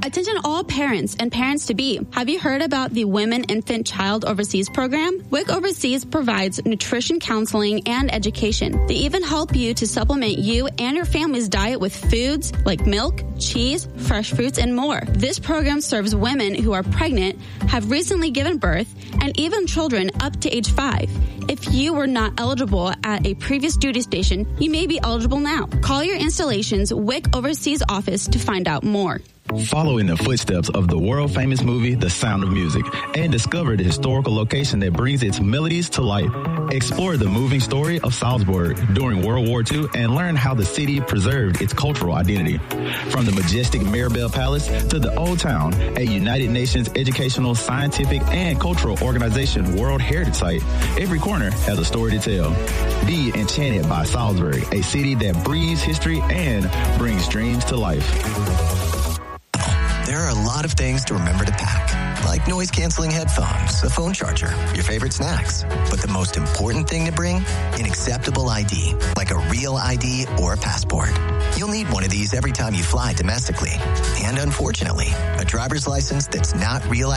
Attention all parents and parents-to-be. Have you heard about the Women, Infant, Child Overseas program? WIC Overseas provides nutrition counseling and education. They even help you to supplement you and your family's diet with foods like milk, cheese, fresh fruits, and more. This program serves women who are pregnant, have recently given birth, and even children up to age 5. If you were not eligible at a previous duty station, you may be eligible now. Call your installation's WIC Overseas office to find out more. Follow in the footsteps of the world-famous movie The Sound of Music and discover the historical location that brings its melodies to life. Explore the moving story of Salzburg during World War II and learn how the city preserved its cultural identity. From the majestic Mirabelle Palace to the Old Town, a United Nations educational, scientific, and cultural organization World Heritage Site, every corner has a story to tell. Be enchanted by Salzburg, a city that breathes history and brings dreams to life. There are a lot of things to remember to pack, like noise-canceling headphones, a phone charger, your favorite snacks. But the most important thing to bring? An acceptable ID, like a real ID or a passport. You'll need one of these every time you fly domestically. And unfortunately, a driver's license that's not real